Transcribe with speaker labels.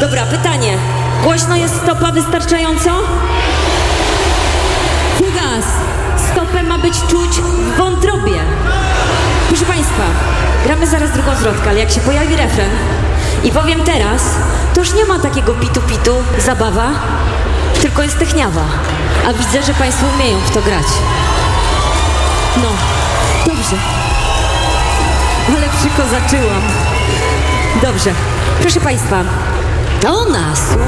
Speaker 1: Dobra, pytanie. Głośno jest stopa wystarczająco? Fugas. Stopę ma być czuć w wątrobie. Proszę Państwa, gramy zaraz drugą zwrotkę, ale jak się pojawi refren i powiem teraz, to już nie ma takiego pitu-pitu, zabawa, tylko jest techniawa. A widzę, że Państwo umieją w to grać. No, dobrze. Ale przykozaczyłam. Dobrze. Proszę Państwa, to nas